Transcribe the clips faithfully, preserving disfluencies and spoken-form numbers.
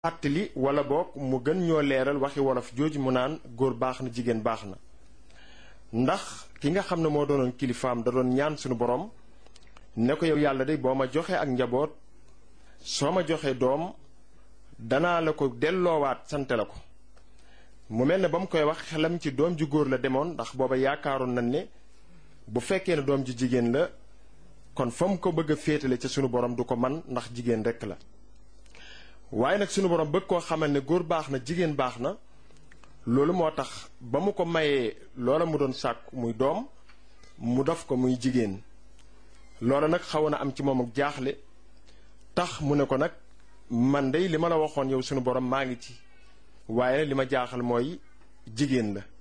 fàttali wala boog mu gën ñoo leeral waxi wolof jooju mu naan góor baax na jigéen baax na ndax ki nga xam ne moo doonoon kilifaam da doon ñaan suñu borom ne ko yow yàlla de boo ma joxee ak njaboot soo ma joxee doom danaa la ko delloowaat sante la ko mu mel ne ba mu koy wax xelam ci doom ju góor la demoon ndax booba yaakaaroon nañ ne bu fekkee ne doom ju jigéen la kon fa mu ko bëgg a féetale ca sunu borom du ko man ndax jigéen rekk la waaye nag sunu borom bëgg koo xamal ne góor baax na jigéen baax na loolu moo tax ba mu ko mayee loola mu doon sàkk muy doom mu def ko muy jigéen loola nag xawoon na am ci moom ak jaaxle tax mu ne ko nag man dey li ma la waxoon yow sunu borom maa ngi ci waaye li ma jaaxal mooy jigéen la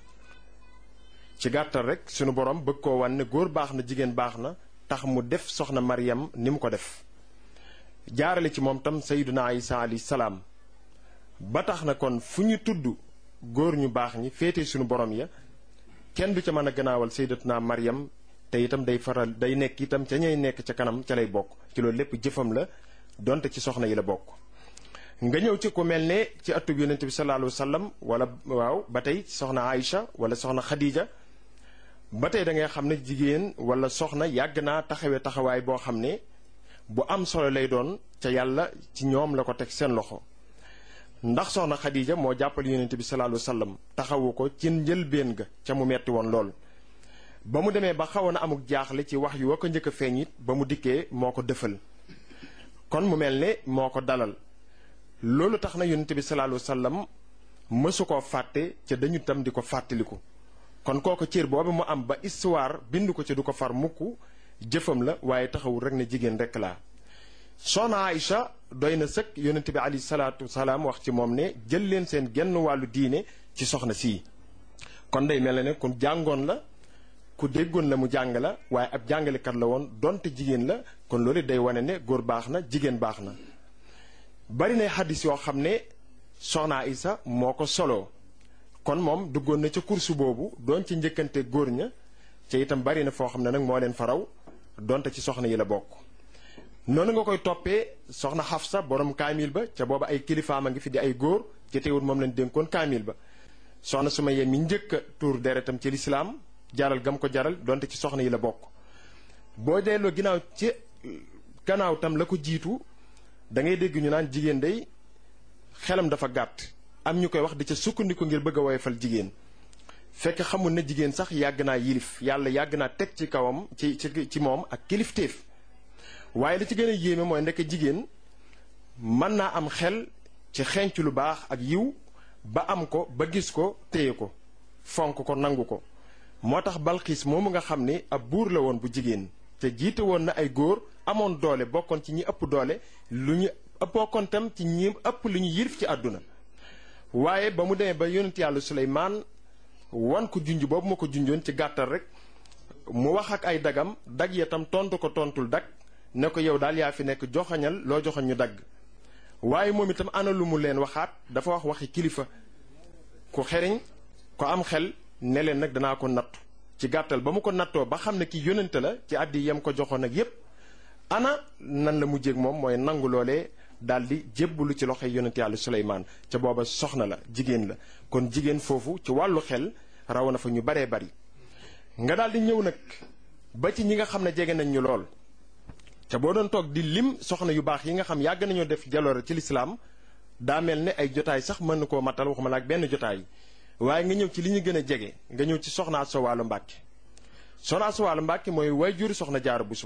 ci gàttal rek sunu borom bëgg koo wan ne góor baax na jigéen baax na tax mu def soxna Maryam ni mu ko def jaarale ci moom tam sayyiduna Isa alayhi salaam ba tax na kon fu ñu tudd góor ñu baax ñi féete sunu borom ya kenn du ca mën a gannaawal sayyidatuna Maryam te itam day faral day nekk itam ca ñay nekk ca kanam ca lay bokk ci loolu lépp jëfam la donte ci soxna yi la bokk. nga ñëw ci ku mel ne ci atub yonent bi sallallahu alayhi wa sallam wala waaw ba tey soxna Aïcha wala soxna Khadija ba tey da ngay xam ne jigéen wala soxna yàgg naa taxawee taxawaay boo xam ne bu am solo lay doon ca yàlla ci ñoom la ko teg seen loxo ndax soxna Khadija moo jàppale yonent bi sallallahu alayhi wa sallam taxawu ko ci njëlbéen ga ca mu metti woon lool. ba mu demee ba xawoon a amuk jaaxle ci wax yu wa ko njëkk a feeñ it ba mu dikkee moo ko dëfal kon mu mel ne moo ko dalal. loolu tax na yonent bi sallallahu alayhi wa sallam mësu koo fàtte ca dañu tam di ko fàttaliku kon kooku cër boobu mu am ba histoire bind ko ca du ko far mukk jëfam la waaye taxawul rek ne jigéen rek laa. soxna Aïcha doy na sëkk yonent bi alayhi salaatu wasalaam wax ci moom ne jël leen seen genn wàllu diine ci soxna sii kon day mel ne ku jàngoon la ku déggoon la mu jàng la waaye ab jàngalekat la woon donte jigéen la kon loolu day wane ne góor baax na jigéen baax na. bari na xaddis yoo xam ne soxna Isa moo ko soloo kon moom duggoon na ca kursu boobu doon ci njëkkante góor ña ca itam bari na foo xam ne nag moo leen faraw donte ci soxna yi la bokk. noonu nga koy toppee soxna Xafsa borom kaamil ba ca booba ay kilifaam a ngi fi di ay góor ca teewul moom lañ dénkoon kaamil ba soxna Sumayya mi njëkk a tuur deretam ci lislaam jaral gam ko jaral donte ci soxna yi la bokk. boo delloo ginnaaw ci gannaaw tam la ko jiitu. da ngay dégg ñu naan jigéen day xelam dafa gàtt am ñu koy wax di ca sukkandiku ngir bëgg a woyofal jigéen fekk xamul ne jigéen sax yàgg naa yilif yàlla yàgg naa teg ci kawam ci ci ci moom ak kilifteef waaye li ci gën a yéeme mooy ndekk jigéen mën naa am xel ci xenc lu baax ak yiw ba am ko ba gis ko téye ko fonk ko nangu ko moo tax Balxiis moomu nga xam ne ab buur la woon bu jigéen te jiite woon na ay góor amoon doole bokkoon ci ñi ëpp doole lu ñu bokkoon tam ci ñi ëpp lu ñu yirif ci àdduna waaye ba mu demee ba yonent yàlla Suleymaan wan ko junj boobu ma ko junjoon ci gàttal rek mu wax ak ay dagam dag ya tam tontu ko tontul dag ne ko yow daal yaa fi nekk joxañal loo joxañ ñu dagg waaye moom itam ana lu mu leen waxaat dafa wax waxi kilifa ku xeriñ ko am xel ne leen nag danaa ko nattu ci gàttal ba mu ko nattoo ba xam ne ki yonent la ci àddi yam ko joxoon ak yépp ana nan la mujjéeg moom mooy nangu loolee daal di jébbalu ci loxoy yonent yàlla Suleymaan ca booba soxna la jigéen la kon jigéen foofu ci wàllu xel raw na fa ñu baree bari nga daal di ñëw nag ba ci ñi nga xam ne jege nañ ñu lool ca boo doon toog di lim soxna yu baax yi nga xam yàgg nañoo def jaloore ci lislaam daa mel ne ay jotaay sax mën na koo matal waxuma la ak benn jotaay waaye nga ñëw ci li ñu gën a jege nga ñëw ci soxna Asta Walo Mbàkke soxna Asta Walo Mbàkke mooy waajur soxna Jaara Buso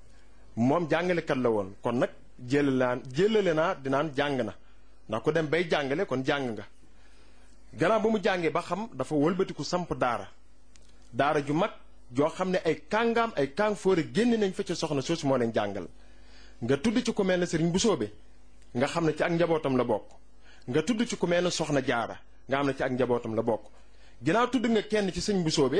moom jàngalekat la woon kon nag jëlalaan jëlale naa dinaan jàng na ndax ku dem bay jàngale kon jàng nga gannaaw ba mu jàngee ba xam dafa wëlbatiku samp daara daara ju mag joo xam ne ay kàngaam ay kàng fóore génn nañ fa ca soxna soosu moo leen jàngal nga tudd ci ku mel ne Sëriñ Busoobe nga xam ne ci ak njabootam la bokk nga tudd ci ku mel ne soxna Jaara nga xam ne ci ak njabootam la bokk ginnaaw tudd nga kenn ci Sëriñ Busoobe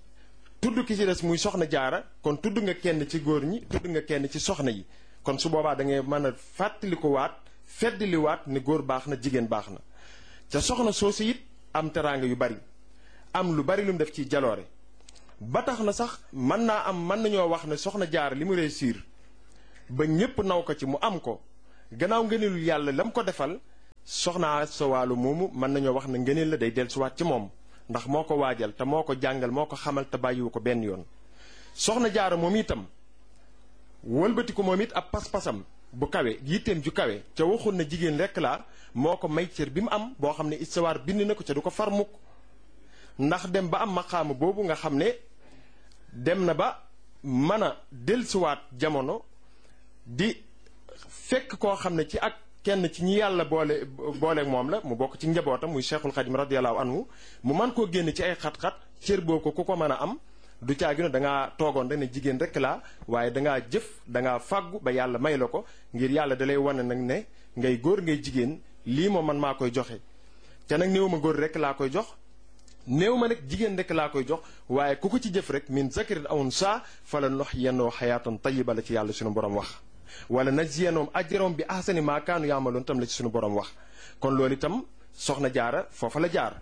tudd ki ci des muy soxna Jaara kon tudd nga kenn ci góor ñi tudd nga kenn ci soxna yi kon su boobaa da ngay mën a fàttali ko waat feddali waat ne góor baax na jigéen baax na ca soxna soosu it am teraanga yu bari am lu bari lu mu def ci jaloore ba tax na sax mën naa am mën nañoo wax ne soxna Jaara li mu réussir ba ñépp naw ko ci mu am ko gannaaw ngëneelu yàlla lam ko defal soxna sa wàllu moomu mën nañoo wax ne ngëneel la day dellusiwaat ci moom ndax moo ko waajal te moo ko jàngal moo ko xamal te bàyyiwu ko benn yoon. soxna jaara moom itam wëlbati ko moom it ab pas-pasam bu kawe yitteem ju kawe ca waxul na jigéen rekk laa moo ko may cër bi mu am boo xam ne istawaar bind na ko ca du ko far mukk ndax dem ba am maqaama boobu nga xam ne dem na ba mën a dellusiwaat jamono di fekk koo xam ne ci ak kenn ci ñi yàlla boole booleeg moom la mu bokk ci njabootam muy Cheikhul Khadim radiyallahu anhu mu mën koo génn ci ay xat-xat cër boo ko ku ko mën a am du caagino da ngaa toogoon rek ne jigéen rek laa waaye dangaa jëf dangaa fàggu ba yàlla may la ko ngir yàlla dalay wane nag ne ngay góor ngay jigéen lii moom man maa koy joxe te nag néew ma góor rek laa koy jox néew ma nag jigéen rek laa koy jox waaye ku ko ci jëf rek min zakarin aw unsaa fala nuhyiyannahu hayaatan tayyiba la ci yàlla suñu borom wax wala najziyannahum ajrahum bi ahsani maa kaanu ya'maluun tam la ci suñu borom wax kon loolu itam soxna jaara foofa la jaar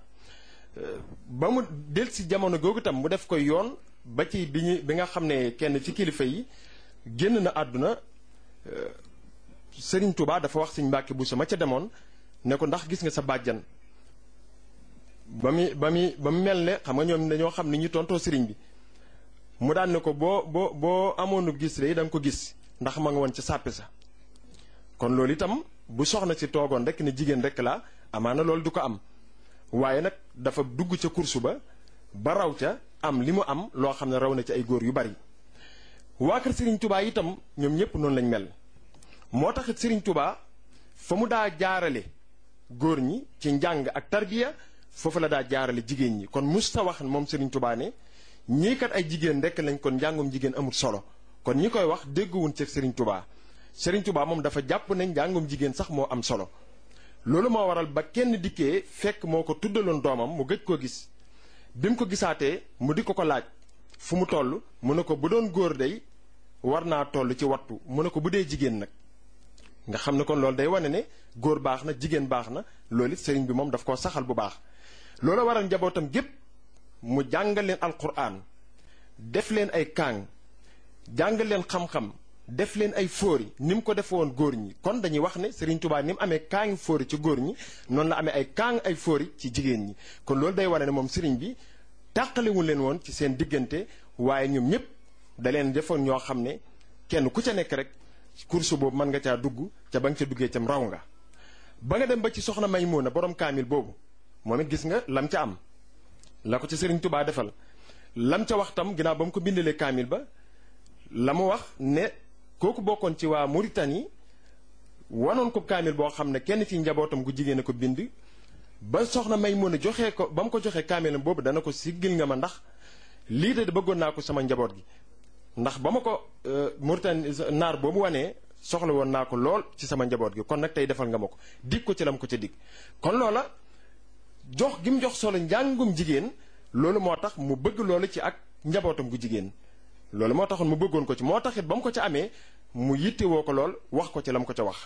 ba mu del si jamono googu itam mu def koy yoon ba ci bi ñu bi nga xam ne kenn ci kilifa yi génn na àdduna Serigne Touba dafa wax Serigne Mbacke Bousso ma ca demoon ne ko ndax gis nga sa bàjjan ba mu ba mu ba mu mel ne xam nga ñoom dañoo xam ni ñu tontoo Serigne bi mu daan ne ko boo boo boo amoonu gis de da nga ko gis ndax ma nga woon ca sàppe sa kon loolu itam bu soxna si toogoon rek ne jigéen rek la amaana loolu du ko am waaye nag dafa dugg ca kursu ba ba raw ca am li mu am loo xam ne raw na ci ay góor yu bari waa kër Serigne Touba itam ñoom ñëpp noonu lañ mel moo taxit Serigne Touba fa mu daa jaarale góor ñi ci njàng ak tarbiya foofu la daa jaarale jigéen ñi kon musta wax moom Serigne Touba ne ñii kat ay jigéen rek lañ kon njàngum jigéen amul solo kon ñi koy wax dégguwuñ ci Serigne Touba Serigne Touba moom dafa jàpp ne njàngum jigéen sax moo am solo loolu moo waral ba kenn dikkee fekk moo ko tuddaloon doomam mu gëj koo gis bi mu ko gisaatee mu di ko ko laaj fu mu toll mu ne ko bu doon góor day war naa toll ci wattu mu ne ko bu dee jigéen nag nga xam ne kon loolu day wane ne góor baax na jigéen baax na loolu it sëriñ bi moom daf koo saxal bu baax loolu waral njabootam gépp mu jàngal leen alquran def leen ay kaang jàngal leen xam-xam def leen ay fóori ni mu ko defe woon góor ñi kon dañuy wax ne Serigne Touba ni mu amee kaangi fóori ci góor ñi noonu la amee ay kaang ay fóori ci jigéen ñi kon loolu day wane ne moom Serigne bi tàqalewul leen woon ci seen diggante waaye ñoom ñëpp da leen defoon ñoo xam ne kenn ku ca nekk rek course boobu mën nga caa dugg ca ba nga ca duggee cam raw nga ba nga dem ba ci soxna Maymuna borom kaamil boobu moom it gis nga lam ca am la ko ca Serigne Touba defal lam ca wax tam ginnaaw ba mu ko bindalee kaamil ba la mu wax ne kooku bokkoon ci waa Mauritanie wanoon ko kaamil boo xam ne kenn ci njabootam gu jigéen a ko bind ba soxna Maymuna joxee ko ba mu ko joxee kaamilam boobu dana ko siggil nga ma ndax lii de bëggoon naa ko sama njaboot gi ndax ba ma ko Mauritanie naar boobu wanee soxla woon naa ko lool ci sama njaboot gi kon nag tey defal nga ma ko dig ko ci lam ko ca dig kon loola jox gi mu jox solo njàngum jigéen loolu moo tax mu bëgg loolu ci ak njabootam gu jigéen loolu moo taxoon mu bëggoon ko ci moo taxit ba mu ko ca amee mu yittewoo ko lool wax ko ci la mu ko ca wax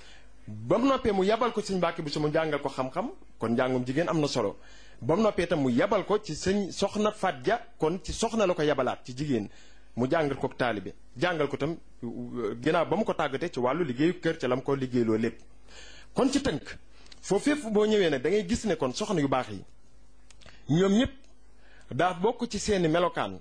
ba mu noppee mu yabal ko sëñ Mbàkke Buso mu jàngal ko xam-xam kon njàngum jigéen am na solo ba mu noppee itam mu yabal ko ci sëñ soxna Faat Ja kon ci soxna la ko yabalaat ci jigéen mu jàngal ko taalibe jàngal ko tam ginnaaw ba mu ko tàggatee ci wàllu liggéeyu kër ca la mu ko liggéeyloo lépp kon ci tënk foofu fépp boo ñëwee nag da ngay gis ne kon soxna yu baax yi ñoom ñëpp daa bokk ci seeni melokaan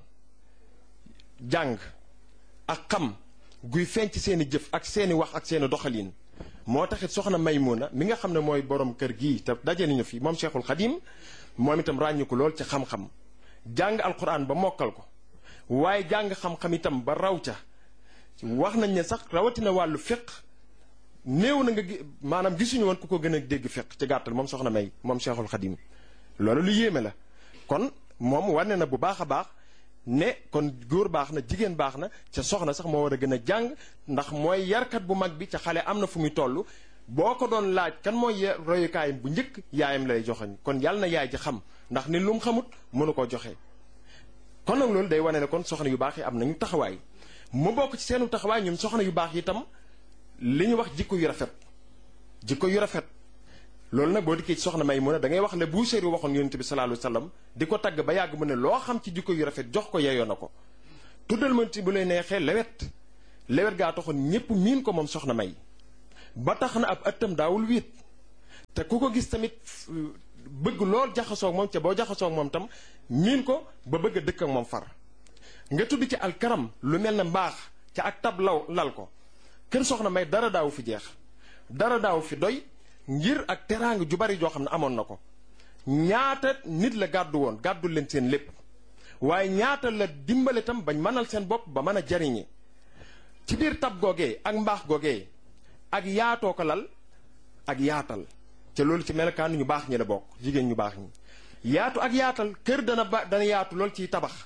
jàng ak xam guy feeñ ci seeni jëf ak seeni wax ak seeni doxalin moo taxit soxna Maymuna mi nga xam ne mooy borom kër gii te daje nañu fi moom Cheikhul Khadim moom itam ràññu ko lool ci xam-xam jàng alquran ba mokkal ko waaye jàng xam-xam itam ba raw ca wax nañ ne sax rawatina wàllu fiq néew na nga maanaam gisuñu woon ku ko gën a dégg fiq ci gàttal moom soxna May moom Cheikhul Khadim loolu lu yéeme la kon moom wane na bu baax a baax ne kon góor baax na jigéen baax na ca soxna sax moo war a gën a jàng ndax mooy yarkat bu mag bi ca xale am na fu muy toll boo ko doon laaj kan mooy royukaayam bu njëkk yaayam lay joxeñ kon yàlla na yaay ji xam ndax ni lu mu xamut mënu koo joxe. kon nag loolu day wane ne kon soxna yu baax yi am nañu taxawaay mu bokk ci seenu taxawaay ñoom soxna yu baax yi itam li ñu wax jikko yu rafet jikko yu rafet loolu nag boo dikkee ci soxna Maymuna da ngay wax le bu séeri waxoon yonent bi sallallahu alayhi wasallam di ko tagg ba yàgg mu ne loo xam ci jikko yu rafet jox ko yeyoo na ko tuddal ma ci bu lay neexee lewet lewet gaa taxoon ñépp miin ko moom soxna May ba tax na ab ëttam daawul wiit te ku ko gis tamit bëgg lool jaxasoo ak moom te boo jaxasoo ak moom tam miin ko ba bëgg a dëkk ak moom far nga tudd ci alkaram lu mel ne mbaax ca ak tab law lal ko kër soxna May dara daawu fi jeex dara daawu fi doy ngir ak teraanga ju bari joo xam ne amoon na ko ñaata nit la gàddu woon gàddul leen seen lépp waaye ñaata la dimbale tam bañ mënal seen bopp ba mën a jariñe ci biir tab googee ak mbaax googee ak yaatoo ko lal ak yaatal te loolu ci melokaan ñu baax ñi la bokk jigéen ñu baax ñi yaatu ak yaatal kër dana ba dana yaatu lool ciy tabax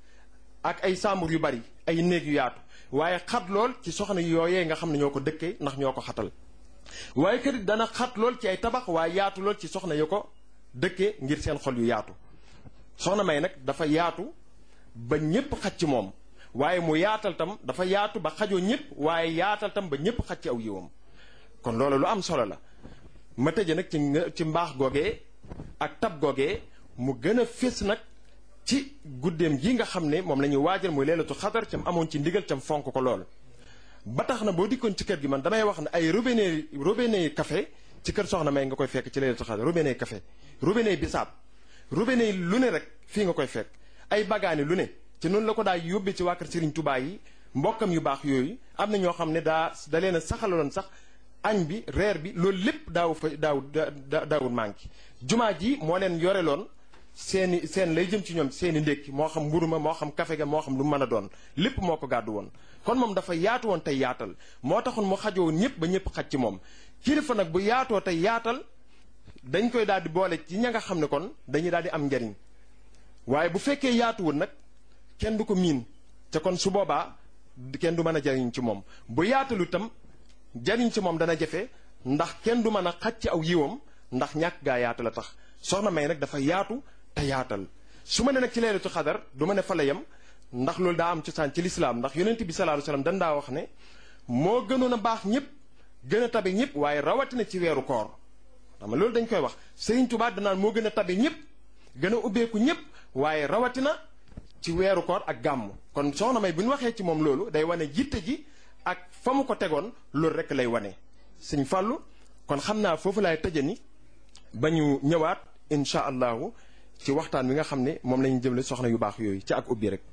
ak ay sàmbur yu bari ay néeg yu yaatu waaye xat lool ci soxna yooyee nga xam ne ñoo ko dëkkee ndax ñoo ko xatal waaye kër dana xat lool ci ay tabax waaye yaatu lool ci soxna yu ko dëkkee ngir seen xol yu yaatu soxna May nag dafa yaatu ba ñépp xaj ci moom waaye mu yaatal tam dafa yaatu ba xajoo ñépp waaye yaatal tam ba ñépp xaj ci aw yiwam kon loolu lu am solo la ma tëje nag ci ci mbaax googee ak tab googee mu gën a fés nag ci guddeem gi nga xam ne moom la ñuy waajal muy leelatu xadar cam amoon ci ndigal cam fonk ko lool ba tax na boo dikkoon ci kër gi man damay wax ne ay robinet robinet café ci kër soxna May nga koy fekk ci leelatu xadar robinet café robinet bisaab robinet lu ne rek fii nga koy fekk ay bagaani lu ne ci noonu la ko daa yóbbee ci waa kër Serigne Touba yi mbokkam yu baax yooyu am na ñoo xam ne daa da leen a saxaloon sax añ bi reer bi loolu lépp daaw fa daaw daawul manqué jumaa ji moo leen yoreloon seeni seen lay jëm ci ñoom seeni ndékki moo xam mburu ma moo xam kafe ga moo xam lu mën a doon lépp moo ko gàddu woon kon moom dafa yaatu woon tey yaatal moo taxoon mu xajoo ñëpp ba ñëpp xaj ci moom kilifa nag bu yaatoo tey yaatal dañ koy daal di boole ci ña nga xam ne kon dañuy daal di am njariñ waaye bu fekkee yaatuwul nag kenn du ko miin te kon su boobaa kenn du mën a jariñ ci moom bu yaatalu itam jariñ ci moom dana jafe ndax kenn du mën a xaj ci aw yiwam ndax ñàkk gaa yaatu la tax soxna May nag dafa yaatu te yaatal su ma ne nag ci leelatu xadar du ma ne fa la yem ndax loolu daa am cosaan ci lislaam ndax yonent bi sallallahu alayhi wasallam dan daa wax ne moo gënoon a baax ñëpp gën a tabe ñëpp waaye rawatina ci weeru koor xam nga loolu dañ koy wax Serigne Touba danaan moo gën a tabe ñëpp gën a ubbeeku ñëpp waaye rawatina ci weeru koor ak gàmm kon soxna May bu ñu waxee ci moom loolu day wane jitte ji ak fa mu ko tegoon loolu rek lay wane sëñ Fàllu kon xam naa foofu laay tëje ni ba ñu ñëwaat incha allahu ci waxtaan wi nga xam ne moom la ñu jëmle soxna yu baax yooyu ci ak ubbi rek.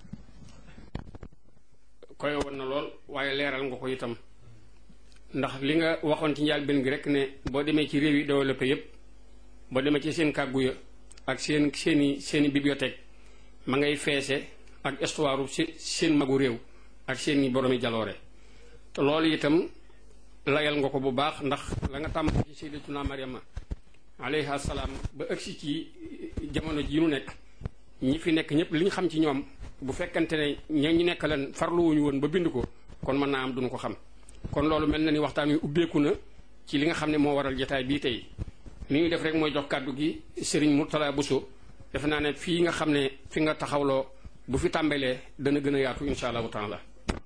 koy woon na lool waaye leeral nga ko itam ndax li nga waxoon ci njëlbéen gi rek ne boo demee ci réew yi développé yépp boo demee ci seen kàggu ya ak seen seeni seeni bibliothèque ma ngay feese ak histoire seen magu réew ak seeni boroomi jaloore te loolu itam layal nga ko bu baax ndax la nga tàmm ci sayyidatuna Maryama alayha salaam ba ëgsi ci jamono ji ñu nekk ñi fi nekk ñëpp li ñu xam ci ñoom bu fekkante ne ña ñu nekk leen farluwuñu woon ba bind ko kon mën naa am duñu ko xam kon loolu mel na ni waxtaan wi ubbeeku na ci li nga xam ne moo waral jotaay bii tey li ñuy def rek mooy jox kàddu gi Serigne Mourtala Bousso defe naa ne fii nga xam ne fi nga taxawloo bu fi tàmbalee dana gën a yaatu insha allahu taala.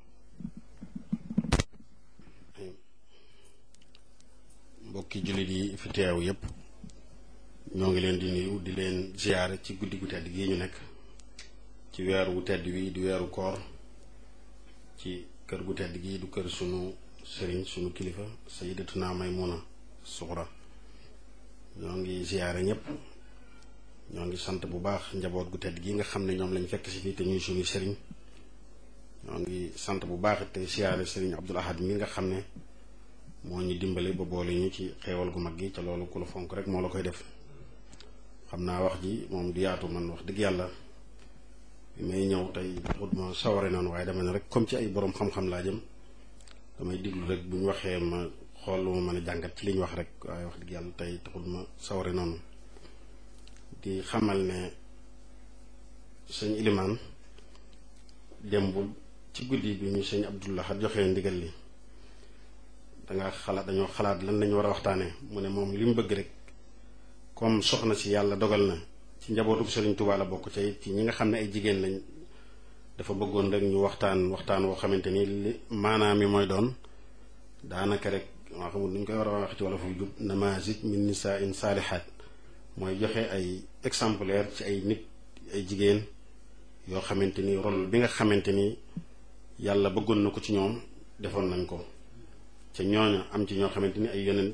mbokki jullit yi fi teew yépp ñoo ngi leen di nuyu di leen ziyaare ci guddi gu tedd gii ñu nekk ci weeru wu tedd wi di weeru koor ci kër gu tedd gii du kër sunu sëriñ sunu kilifa sayyidatuna Maymuna Suxra ñoo ngi ziyaare ñépp ñoo ngi sant bu baax njaboot gu tedd gii nga xam ne ñoom lañ fekk si fii te ñuy sunu sëriñ ñoo ngi sant bu baax te ziyaare sëriñ Abdul Ahad mi nga xam ne moo ñu dimbale ba boole ñu ci xeewal gu mag gi ca loolu ku la fonk rek moo la koy def xam naa wax ji moom du yaatu man wax dëgg yàlla bi may ñëw tey taxut ma saware noonu waaye dama ne rek comme ci ay borom xam-xam laa jëm damay diglu rek bu ñu waxee ma xool lu ma mën a jàngat ci li ñu wax rek waaye wax dëgg yàlla tey taxut ma saware noonu di xamal ne sëñ Ilimaan démbul ci guddi bi ñu sëñ Abdullah joxee ndigal li danga xalaat dañoo xalaat lan lañu war a waxtaanee mu ne moom li mu bëgg rek comme soxna si yàlla dogal na ci njabootu Sëriñ Tuubaa la bokk ca ci ñi nga xam ne ay jigéen lañ dafa bëggoon rek ñu waxtaan waxtaan woo xamante ni li maanaam mi mooy doon daanaka rek maa xamul nu ñu koy war a wax ci wala fu jub namaazij min nisaa in saalihaat mooy joxe ay exemplaire ci ay nit ay jigéen yoo xamante ni rôle bi nga xamante ni yàlla bëggoon na ko ci ñoom defoon nañ ko ca ñooñu am ci ñoo xamante ni ay yonent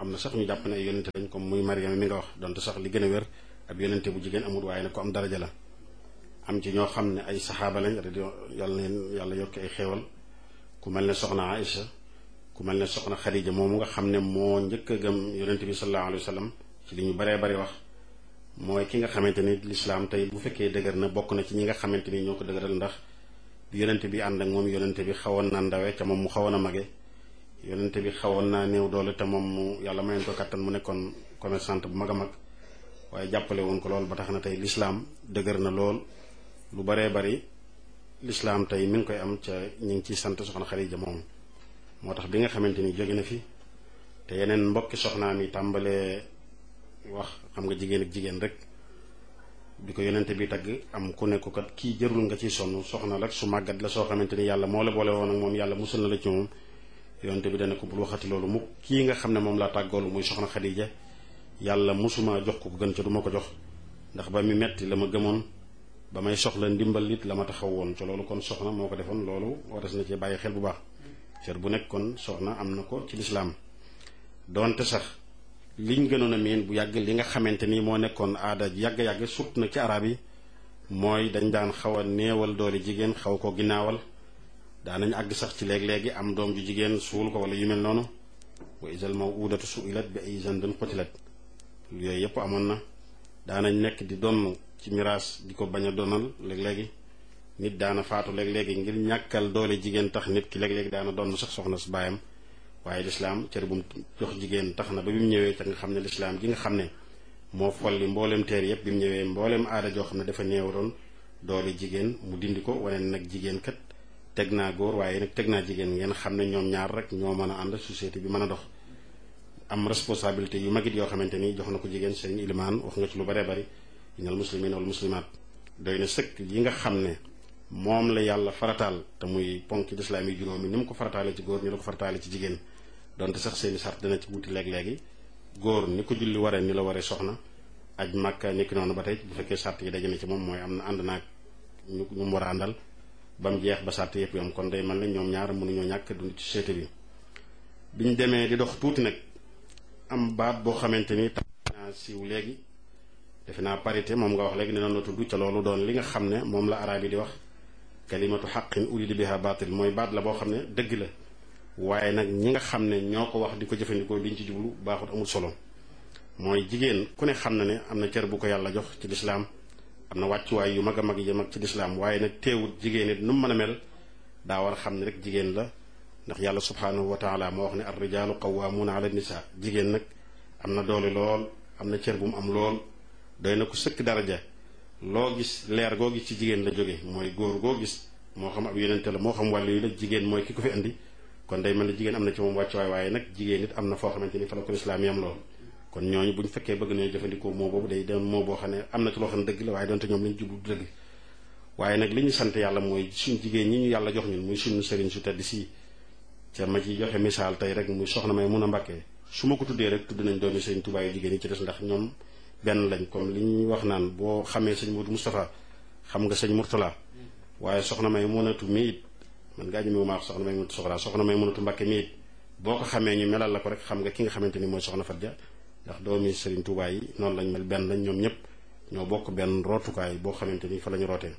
am na sax ñu jàpp ne ay yonente lañ comme muy Mariama mi nga wax donte sax li gën a wér ab yonente bu jigéen amul waaye nag ko am daraja la. am ci ñoo xam ne ay saxaaba lañ yàlla leen yàlla yokk ay xéewal ku mel ne soxna Aïcha ku mel ne soxna Xadija moomu nga xam ne moo njëkk a gëm yonente bi sallallahu alayhi wa sallam ci li ñu baree bari wax mooy ki nga xamante ni lislaam tey bu fekkee dëgër na bokk na ci ñi nga xamante ni ñoo ko dëgëral ndax bi yonente bi ànd ak moom yonente bi xawoon naa ndawe te moom mu xawoon a mage yonente bi xawoon naa néew doole te moom mu yàlla mayoon ko kattan mu nekkoon commerçante bu mag a mag waaye jàppale woon ko lool ba tax na tey lislaam dëgër na lool lu baree bari lislaam tey mi ngi koy am ca ñu ngi ciy sant soxna Xadija moom moo tax bi nga xamante ni jóge na fi te yeneen mbokki soxnaam yi tàmbalee wax xam nga jigéen ak jigéen rek bi ko yonente bi tagg am ku nekk kat kii jërul nga ciy sonn soxna la su màggat la soo xamante ni yàlla moo la boole woon ak moom yàlla musul na la ci moom yonente bi dana ko bul waxati loolu mu kii nga xam ne moom laa tàggoolu muy soxna Xadija yàlla musuma jox ko gën ca du ma ko jox ndax ba mi metti la ma gëmoon ba may soxla ndimbal it la ma taxaw woon ca loolu kon soxna moo ko defoon loolu waras na ci bàyyi xel bu baax cër bu nekk kon soxna am na ko ci lislaam doonte sax liñ gënoon a miin bu yàgg li nga xamante ni moo nekkoon aada yàgg-yàgg sut na ci arab yi mooy dañ daan xaw a néewal doole jigéen xaw ko ginnaawal daanañ àgg sax ci léeg-léegi am doom ju jigéen suul ko wala yu mel noonu wa isal mawudatu suilat bi ay zandin qutilat yooyu yëpp amoon na daanañ nekk di donn ci miraas di ko bañ a donal léeg-léegi nit daana faatu léeg-léegi ngir ñàkkal doole jigéen tax nit ki léeg-léegi daana donn sax soxna su baayam waaye lislaam cër bu mu jox jigéen tax na ba bi mu ñëwee ca nga xam ne lislaam gi nga xam ne moo folli mbooleem teer yépp bi mu ñëwee mbooleem aada joo xam ne dafa néewaroon doole jigéen mu dindi ko wane nag jigéen kat teg naa góor waaye nag teg naa jigéen ngeen xam ne ñoom ñaar rek ñoo mën a ànd société bi mën a dox am responsabilité yu magit yoo xamante ni jox na ko jigéen seen ilimaan wax nga ci lu baree bari inal muslimin wal muslimaat doy na sëkk yi nga xam ne moom la yàlla farataal te muy ponk ci lislaam yi juróomi ni mu ko farataale ci góor ni la ko farataale ci jigéen donte sax seeni sart dana ci wuti léeg-léegi góor ni ko julli waree ni la waree soxna aj màkka ni ki noonu ba tey bu fekkee sart yi daje na ci moom mooy am na ànd naag ñu ñu mu war a àndal ba mu jeex ba sart yëpp yom kon day mel ne ñoom ñaar mënuñoo ñàkk dund ci société bi biñ demee di dox tuuti nag am baat boo xamante ni tax naa siiw léegi defe naa parité moom nga wax léegi ne noonu la tudd ca loolu doon li nga xam ne moom la araab yi di wax kalimatu xaqin urida biha baatil mooy baat la boo xam ne dëgg la waaye nag ñi nga xam ne ñoo ko wax di ko jëfandikoo liñ ci jublu baaxut amul solo mooy jigéen ku ne xam na ne am na cër bu ko yàlla jox ci lislaam am na wàccuwaay yu mag a mag yi mag ci lislaam waaye nag teewut jigéen it nu mu mën a mel daa war a xam ne rek jigéen la ndax yàlla subhaanahu wa taala moo wax ne ar rijaalu qawwaamuuna ala nisa jigéen nag am na doole lool am na cër bu mu am lool doy na ko sëkk daraja loo gis leer goo gis ci jigéen la jóge mooy góor goo gis moo xam ab yonente la moo xam wàllu yi la jigéen mooy ki ko fi indi kon day mel ne jigéen am na ci moom wàccuwaay waaye nag jigéen it am na foo xamante ni fa la ko lislaam yam lool kon ñooñu bu ñu fekkee bëgg nañu jëfandikoo moo boobu day doon moo boo xam ne am na ci loo xam ne dëgg la waaye donte ñoom lañu jublu dëgg waaye nag li ñu sant yàlla mooy suñ jigéen ñi ñu yàlla jox ñun muy suñu sëriñ su tedd si ca ma ci joxe misaal tey rek muy soxna may mun a mbàkkee su ma ko tuddee rek tudd nañ doomi sëriñ Tuubaa yu jigéen yi ci des ndax ñoom benn lañ comme li ñuy wax naan boo xamee sëñ Modou Moustapha xam nga sëñ Mourtala waaye soxna may munatu mi it man ngaa ñëmewu maa wax soxna may munatu soxla soxna may munatu mbàkke mi it boo ko xamee ñu melal la ko rek xam nga ki nga xamante ni mooy soxna Fatja ndax doomi sëriñ Tuubaa yi noonu lañ mel benn lañ ñoom ñëpp ñoo bokk benn rootukaay boo xamante ni fa la ñu rootee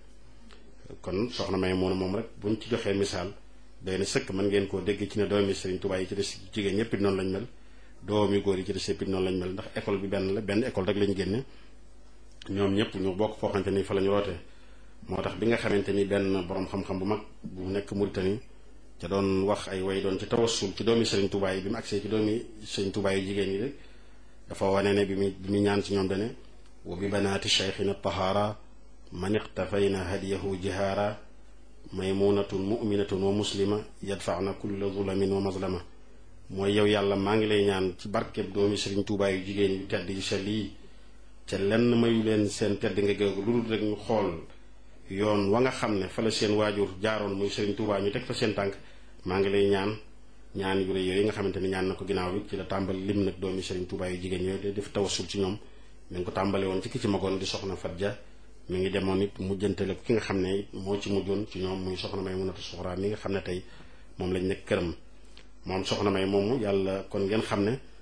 kon soxna may mun moom rek buñ ci joxee misaal doy na sëkk mën ngeen koo dégg ci ne doomi sëriñ Tuubaa yi ci des jigéen ñëpp it noonu lañ mel doomi góor yi ci des yëpp it noonu lañ mel ndax école bi benn la benn école rek lañ génne ñoom ñëpp ñu bokk foo xamante ni fa la ñu rootee moo tax bi nga xamante ni benn borom xam-xam bu mag bu nekk Mauritanie ca doon wax ay way doon ci tawassul ci doomi sëriñ Tuubaa yi bi mu agsee ci doomi sëriñ Tuubaa yu jigéen yi rek dafa wane ne bi mu bi mu ñaan ci ñoom dane wa bi banaati cheikhina tahaara man iqtafayna hadiyahu jihaara maymunatun muminatun wa muslima yadfaana kulla zulamin wa mazlama mooy yow yàlla maa ngi lay ñaan ci barkeb doomi sëriñ Tuubaa yu jigéen yu tedd yu sell yi ca lenn mayu leen seen tedd nga géegu lu dul rek ñu xool yoon wa nga xam ne fa la seen waajur jaaroon muy sëriñ Tuubaa ñu teg fa seen tànk maa ngi lay ñaan ñaan yu rëy yooyu nga xamante ni ñaan na ko ginnaaw bi ci la tàmbali lim nag doomi sëriñ Tuubaa yu jigéen yooyu def tawassul ci ñoom mi ngi ko tàmbale woon ci ki ci magoon di soxna Fatja mi ngi demoon it mujjantale ko ki nga xam ne moo ci mujjoon ci ñoom muy soxna may munatu soxraa mi nga xam ne tey moom lañ nekk këram moom soxna may moomu yàlla kon ngeen xam ne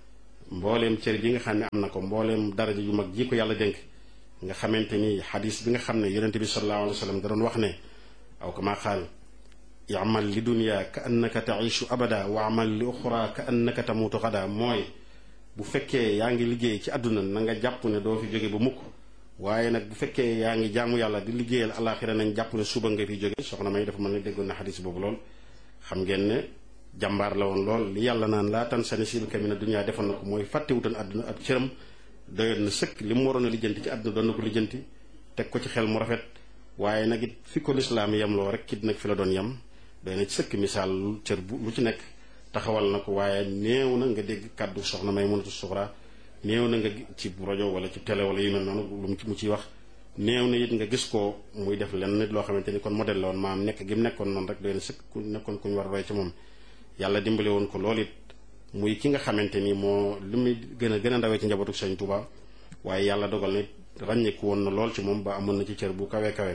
mbooleem cër bi nga xam ne am na ko mbooleem daraja yu mag ji ko yàlla dénk nga xamante ni xadis bi nga xam ne yonente bi sallallahu alayhi wa sallam da doon wax ne aw kama qaal i'mal li dunya ka annaka taishu abada wa amal li uxra ka annaka tamutu xada mooy bu fekkee yaa ngi liggéey ci àdduna na nga jàpp ne doo fi jóge ba mukk waaye nag bu fekkee yaa ngi jaamu yàlla di liggéeyal alaxira nañ jàpp ne suba nga fi jóge soxna May dafa mën ne déggoon na xadis boobu lool xam ngeen ne jàmbaar la woon lool li yàlla naan laa tan sa nasiibaka mina dunya defoon na ko mooy fàttewutoon àdduna ak cëram doyoon na sëkk li mu waroon a lijjanti ci àdduna doon na ko lijjanti teg ko ci xel mu rafet waaye nag it fi ko lislaam yem loo rek kit nag fi la doon yem doy na ci sëkk misaal cër bu lu ci nekk taxawal na ko waaye néew na nga dégg kàddu soxna Maymunatu Suxra néew na nga ci rajo wala ci télé wala yu mel noonu lu mu ciy wax néew na it nga gis ko muy def lenn nit loo xamante ni kon modèle la woon maam nekk gi mu nekkoon noonu rek doy na sëkk ku nekkoon ku ñu war a roy ci moom yàlla dimbale woon ko loolu it muy ki nga xamante ni moo li muy gën a gën a ndawee ci njabootu Sëñ Tuuba waaye yàlla dogal ne ràññeeku woon na lool ci moom ba amoon na ci cër bu kawe kawe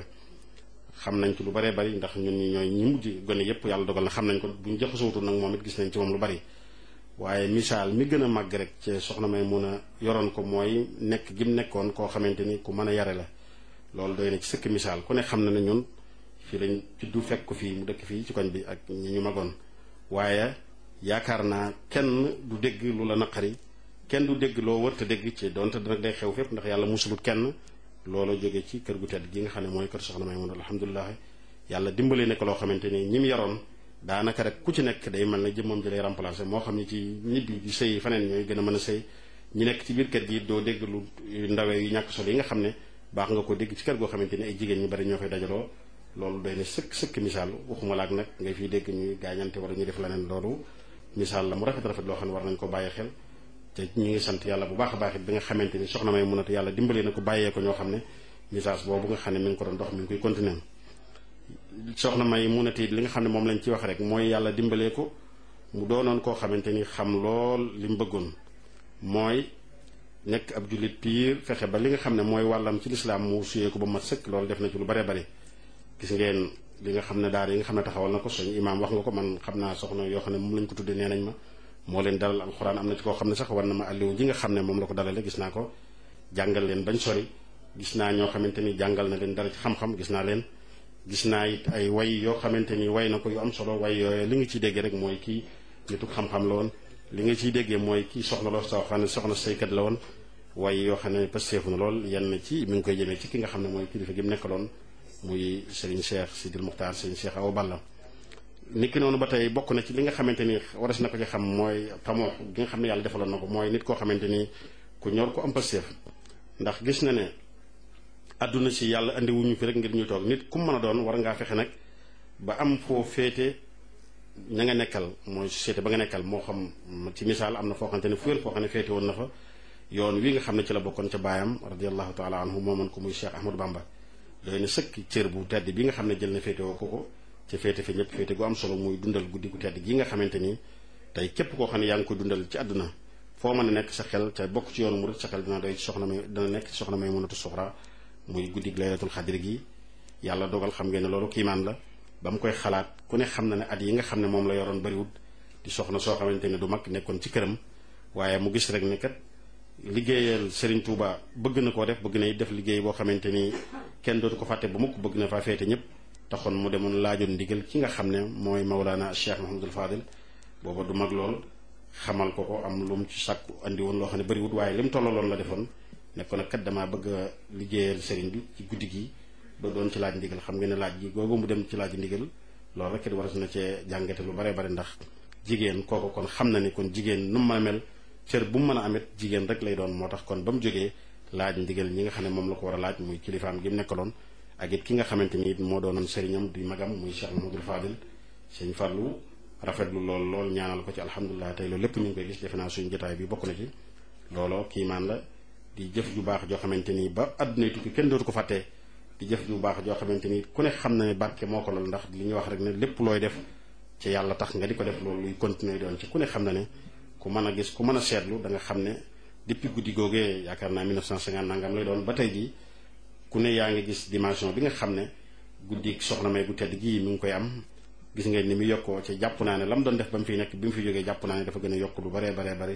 xam nañ ci lu baree bari ndax ñun ñi ñooy ñi mujj gone yépp yàlla dogal na xam nañ ko bu ñu jaxasootul nag moom it gis nañ ci moom lu bari waaye misaal mi gën a màgg rek ci soxna May mun a yoroon ko mooy nekk gi mu nekkoon koo xamante ni ku mën a yare la loolu doy na ci sëkk misaal ku ne xam na ne ñun fii lañ juddu fekk ko fii mu dëkk fii ci koñ bi ak ñi ñu magoon waaye yaakaar naa kenn du dégg lu la naqari kenn du dégg loo wër te dégg ci donte nag day xew fépp ndax yàlla musulut kenn loolu jóge ci kër gu tedd gi nga xam ne mooy kër soxna May mun alhamdulilah yàlla dimbale ne ko loo xamante ni ñi mu yaroon daanaka rek ku ci nekk day mel ne jëmmam ji lay remplacé moo xam ne ci ñibbi di sëy faneen ñooy gën a mën a sëy ñi nekk ci biir kër gi doo dégg lu ndawee yu ñàkk solo yi nga xam ne baax nga ko dégg ci kër goo xamante ni ay jigéen ñu bari ñoo fay dajaloo loolu doy na sëkk sëkk misaal waxuma laak nag ngay fiy dégg ñuy gaañante wala ñuy def leneen loolu misaal la mu rafet rafet loo xam ne war nañ ko bàyyi xel te ñu ngi sant yàlla bu baax a baax it bi nga xamante ni soxna May mun a yàlla dimbalee na ko bàyyee ko ñoo xam ne message boobu nga xam ne mi ngi ko doon dox mi ngi koy continuer soxna May mun a it li nga xam ne moom lañ ci wax rek mooy yàlla dimbalee ko mu doonoon koo xamante ni xam lool li mu bëggoon mooy nekk ab jullit piir fexe ba li nga xam ne mooy wàllam ci lislaam mu suyee ko ba mat sëkk loolu def na ci lu baree bari gis ngeen li nga xam ne daara yi nga xam ne taxawal na ko suñu imaam wax nga ko man xam naa soxna yoo xam ne moom lañ ko tuddee nee nañ ma moo leen dalal alxuraan am na ci koo xam ne sax war na ma àlliwu ji nga xam ne moom la ko dalale gis naa ko jàngal leen bañ sori gis naa ñoo xamante ni jàngal na leen dara ci xam-xam gis naa leen gis naa it ay way yoo xamante ni way na ko yu am solo way yooyu li nga ciy déggee rek mooy kii nitu xam-xam la woon li nga ciy déggee mooy kii soxna loo soo xam ne soxna saykat la woon way yoo xam ne pasteefu na lool yenn ci mi ngi koy jëmee ci ki nga xam ne mooy kilifa gi mu nekkaloon muy Serigne Cheikh Sidil Muxtaar Serigne Cheikh Awa Balla niki noonu ba tey bokk na ci li nga xamante ni waras na ko ci xam mooy tamoo gi nga xam ne yàlla defaloon na ko mooy nit koo xamante ni ku ñor ko am pasteef ndax gis na ne àdduna si yàlla andi wuñu fi rek ngir ñu toog nit ku mën a doon war ngaa fexe nag ba am foo féete ña nga nekkal mooy société ba nga nekkal moo xam ci misaal am na foo xamante ne fu wér foo xam ne féete woon na fa yoon wi nga xam ne ci la bokkoon ca baayam radiallahu taala anhu mooman ko muy Cheikh Ahmadou Bamba doy na sëkk cër bu tedd bi nga xam ne jël na féete woo ko ko ca féete fi ñëpp féete gu am solo muy dundal guddi gu tedd gi nga xamante ni tey képp koo xam ne yaa ngi koy dundal ci àdduna foo mën a nekk sa xel ca bokk ci yoonu murid sa xel dina doy ci soxna may dina nekk ci soxna Maymunatu Suxra muy guddi laylatul xadri gi yàlla dogal xam ngeen ne loolu kiimaan la ba mu koy xalaat ku ne xam na ne at yi nga xam ne moom la yoroon bariwut di soxna soo xamante ne du mag nekkoon ci këram waaye mu gis rek ne kat liggéeyal Serigne Touba bëgg na koo def bëgg na def liggéey boo xamante ni kenn dootu ko fàtte ba mukk bëgg na faa féete ñëpp taxoon mu demoon laajoon ndigal ki nga xam ne mooy Mawlana Cheikh Mahamadul Fadil booba du mag lool xamal ko ko am lu mu ci sàkku andi woon loo xam ne bariwut waaye li mu tollaloon la defoon nekkoon nag kat damaa bëgg a liggéeyal Serigne bi ci guddi gi doo doon ci laaj ndigal xam nga ne laaj gi googu mu dem ci laaj ndigal loolu rek it war na cee jàngate lu bare bare ndax jigéen kooku kon xam na ni kon jigéen nu mu mën a mel cër bu mu mën a amit jigéen rek lay doon moo tax kon ba mu jógee laaj ndigal ñi nga xam ne moom la ko war a laaj muy kilifaam gi mu nekkaloon ak it ki nga xamante ni it moo doonoon sëriñam di magam muy Cheikh Mahamadul Fadil sëñ Fallou rafetlu lool lool ñaanal ko ci alhamdulilah tey loolu lépp ñu ngi koy gis defe naa suñu jotaay bi bokk na ci looloo kiimaan la di jëf ju baax joo xamante ni ba àdduna tukki kenn dootu ko fàttee di jëf ju baax joo xamante ni ku ne xam na ne barke moo ko lool ndax li ñuy wax rek ne lépp looy def ci yàlla tax nga di ko def loolu luy continuer doon ci ku ne xam na ne ku mën a gis ku mën a seetlu da nga xam ne depuis guddi googee yaakaar naa mille neuf cent cinquante nangam lay doon ba tey jii ku ne yaa ngi gis dimension bi nga xam ne guddi soxna May gu tedd gii mi ngi koy am gis ngeen ni mu yokkoo ci jàpp naa ne la mu doon def ba mu fiy nekk bi mu fi jógee jàpp naa ne dafa gën a yokk lu baree baree bari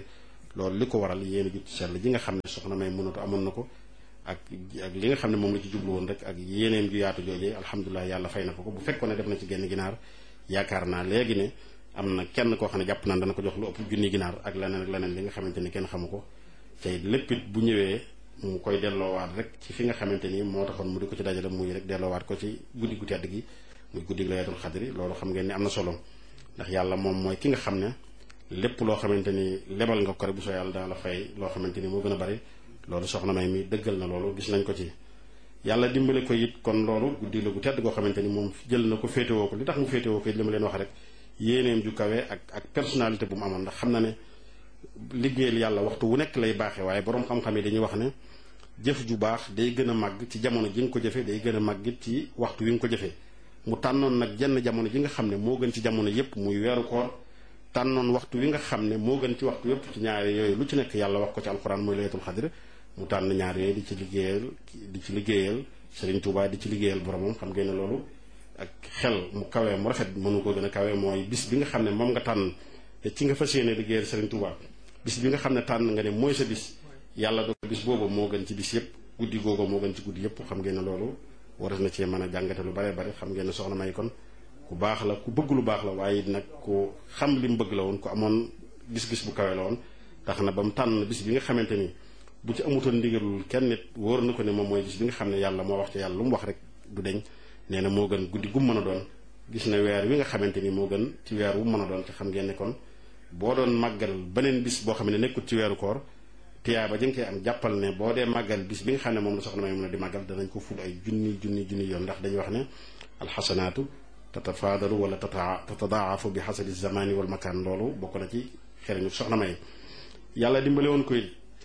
loolu li ko waral yéen ju ci sell ji nga xam ne soxna may mënatu amoon na ko ak ak li nga xam ne moom la ci jublu woon rek ak yéeneem ju yaatu joojee alhamdulilah yàlla fay na ko ko bu fekkoon ne def na ci genn ginaar yaakaar naa léegi ne am na kenn koo xam ne jàpp naan dana ko jox lu ëpp junni ginaar ak leneen ak leneen li nga xamante ni kenn xamu ko tey lépp it bu ñëwee mu koy delloowaat rek ci fi nga xamante ni moo taxoon mu di ko ci dajale muy rek delloowaat ko ci guddi gu tedd gi muy guddi laylatul xadri loolu xam ngeen ni am na solo ndax yàlla moom mooy ki nga xam ne lépp loo xamante ni lebal nga ko rek bu soo yàlla dana la fay loo xamante ni moo gën a bari loolu soxna may mi dëggal na loolu gis nañ ko ci yàlla dimbale ko it kon loolu guddi la gu tedd goo xamante ni moom jël na ko féetewoo ko li tax mu féetewoo ko it li ma leen wax rek yéeneem ju kawe ak ak personnalité bu mu amoon ndax xam na ne liggéeyal yàlla waxtu wu nekk lay baaxee waaye boroom xam-xam yi dañuy wax ne jëf ju baax day gën a màgg ci jamono ji nga ko jëfee day gën a màgg it ci waxtu wi nga ko jëfee mu tànnoon nag jenn jamono ji nga xam ne moo gën ci jamono yépp muy weeru koor tànnoon waxtu wi nga xam ne moo gën ci waxtu yépp ci ñaari yooyu lu ci nekk yàlla wax ko ci alxuraan mooy laylatul xadr mu tànn ñaar yooyu di ci liggéeyal di ci liggéeyal Serigne Touba di ci liggéeyal boromam xam ngeen ne loolu ak xel mu kawee mu rafet mënu ko gën a kawee mooy bis bi nga xam ne moom nga tànn te ci nga fas yéene liggéeyal Serigne Touba bis bi nga xam ne tànn nga ne mooy sa bis yàlla do bis boobu moo gën ci bis yépp guddi googu moo gën ci guddi yépp xam ngeen ne loolu war na cee mën a jàngate lu bare bare xam ngeen ne soxna may kon ku baax la ku bëgg lu baax la waaye it nag ku xam li mu bëgg la woon ku amoon gis-gis bu kawe la woon tax na ba mu tànn bis bi nga xamante ni bu ci amutoon ndigalul kenn nit wóor na ko ne moom mooy bis bi nga xam ne yàlla moo wax ci yàlla lu mu wax rek du deñ nee na moo gën guddi gu mën a doon gis na weer wi nga xamante ni moo gën ci weer wu mën a doon te xam ngeen ne kon boo doon màggal beneen bis boo xam ne nekkut ci weeru koor tiyaa ba jëng koy am jàppal ne boo dee màggal bis bi nga xam ne moom la soxna may mën a di màggal danañ ko ful ay junni junni junni yoon ndax dañuy wax ne alxasanaatu tatafaadalu wala tata tatadaafu bi xasabi zamani wal makaan loolu bokk na ci xereñu soxna may yàlla dimbale woon ko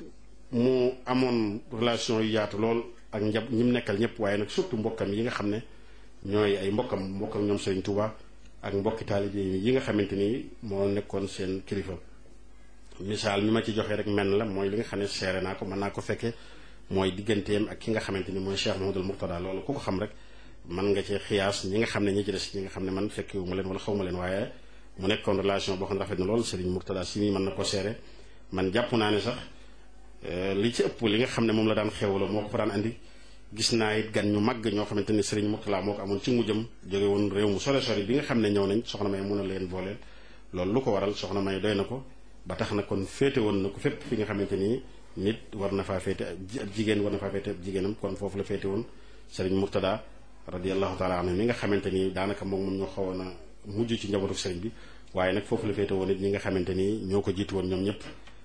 mu amoon relation yu yaatu lool ak njab ñi mu nekkal ñëpp waaye nag surtout mbokkam yi nga xam ne ñooy ay mbokkam mbokkam ñoom Serigne Touba ak mbokki taalibe yi nga xamante ni moo nekkoon seen kilifa misaal mi ma ci joxee rek menn la mooy li nga xam ne seere naa ko mën naa ko fekke mooy digganteem ak ki nga xamante ni mooy Cheikh Mouhamadoul Mourtada loolu ku ko xam rek mën nga ci xiyaas ñi nga xam ne ñi ci des ñi nga xam ne man fekkewu ma leen wala xaw ma leen waaye mu nekkoon relation boo xam ne rafet na lool Serigne Mourtada si mi mën na ko seere man jàpp naa ne sax li ci ëpp li nga xam ne moom la daan xewloo moo ko fa daan andi gis naa it gan ñu màgg ñoo xamante ni Serigne Mourtada moo ko amoon ci mujjam jóge woon réew mu sore sori bi nga xam ne ñëw nañ soxna may mun a leen booleel loolu lu ko waral soxna may doy na ko ba tax na kon féete woon na ko fépp fi nga xamante ni nit war na faa féete ab jigéen war na faa féete ab jigéenam kon foofu la féete woon Serigne Mourtada radiyallahu taala anhu mi nga xamante ni daanaka moom moom ñoo xawoon a mujj ci njabootu Serigne bi waaye nag foofu la féete woon it ñi nga xamante ni ñoo ko jiitu woon ñoom ñëpp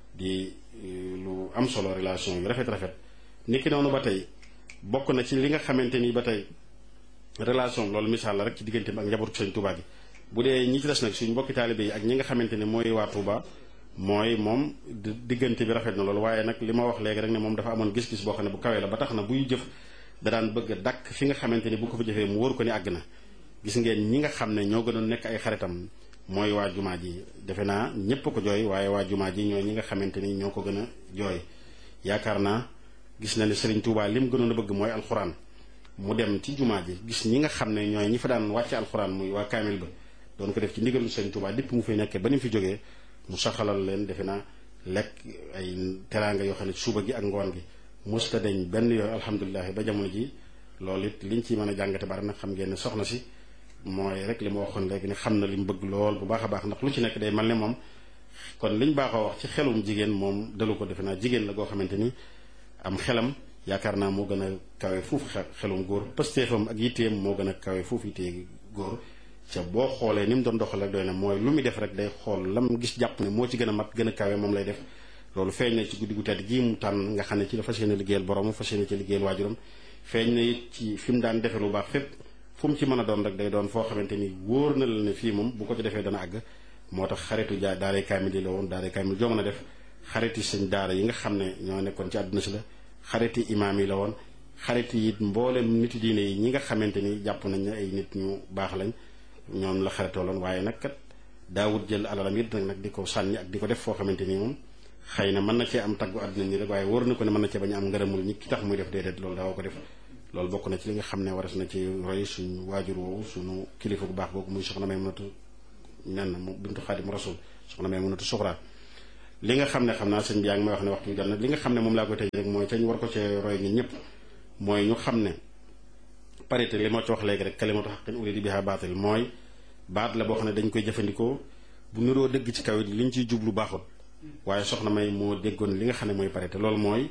di lu am solo relation yu rafet rafet niki noonu ba tey bokk na ci li nga xamante ni ba tey relation loolu misaal la rek ci digganteem ak njabootu Serigne Touba gi bu dee ñi ci des nag suñu mbokki taalibe yi ak ñi nga xamante ni mooy waa Touba mooy moom diggante bi rafet na loolu waaye nag li ma wax léegi rek ne moom dafa amoon gis-gis boo xam ne bu kawee la ba tax na buy jëf da daan bëgg a dakk fi nga xamante ni bu ko fa jëfee mu wóor ko ni àgg na gis ngeen ñi nga xam ne ñoo gënoon nekk ay xaritam mooy waa jumaa ji defe naa ñépp ko jooy waaye waa jumaa ji ñooy ñi nga xamante ni ñoo ko gën a jooy yaakaar naa gis na ne Serigne Touba li mu gënoon a bëgg mooy alxuraan mu dem ci jumaa ji gis ñi nga xam ne ñooy ñi fa daan wàcce alxuraan muy waa kaamil ba doon ko def ci ndigalu Serigne Touba dipp mu fay nekkee ba ni mu fi jógee mu saxalal leen defe naa lekk ay teraanga yoo xam ne suba gi ak ngoon gi musta dañ benn yooyu alhamdulilah ba jamono ji loolu it liñ ci mën a jàngate bari nag xam ngeen ne soxna si mooy rek li ma waxoon léegi ne xam na li mu bëgg lool bu baax a baax ndax lu ci nekk day mel ne moom kon liñ baaxoo wax ci xelum jigéen moom dalu ko defe naa jigéen la goo xamante ni am xelam yaakaar naa moo gën a kawe fuufu xelum góor pëstéefam ak yitteem moo gën a kawe fuufu yittee góor ca boo xoolee ni mu doon doxal rek doy na mooy lu muy def rek day xool lam gis jàpp ne moo ci gën a mat gën a kawe moom lay def loolu feeñ na ci guddi gu tedd gii mu tànn nga xam ne ci la fas yéene liggéeyal borom fas yéene ci liggéeyal waajuram feeñ na it ci fi mu daan defe lu baax fépp fu mu ci mën a doon rek day doon foo xamante ni wóor na la ne fii moom bu ko ci defee dana àgg moo tax xaritu jaa daaray kaamil yi la woon daaray kaamil joo mën a def xariti sëñ daara yi nga xam ne ñoo nekkoon ci àdduna si la xariti imaam yi la woon xariti it mboolem niti diine yi ñi nga xamante ni jàpp nañ ne ay nit ñu baax lañ ñoom la xaritoo loon waaye nag kat daawut jël alalam it nag nag di ko sànni ak di ko def foo xamante ni moom xëy na mën na cee am taggu àdduna ni rek waaye wóor na ko ne mën na cee bañ a am ngërëmul ñi ki tax muy def déedéet loolu daaw ko def loolu bokk na ci li nga xam ne waras na ci roy suñu waajur woowu suñu kilifa bu baax googu muy soxna Maymunatu nen mu bintu Xaadim Rasul soxna Maymunatu Suxra li nga xam ne xam naa sëñ bi yaa ngi may wax ne waxtu bi jot na li nga xam ne moom laa koy tëj rek mooy te ñu war ko cee roy ñun ñëpp mooy ñu xam ne parité li ma ci wax léegi rek kalimatu haqqin urida biha baatil mooy baat la boo xam ne dañ koy jëfandikoo bu niroo dëgg ci kaw it li ñu ciy jublu baaxut waaye soxna may moo déggoon li nga xam ne mooy parité loolu mooy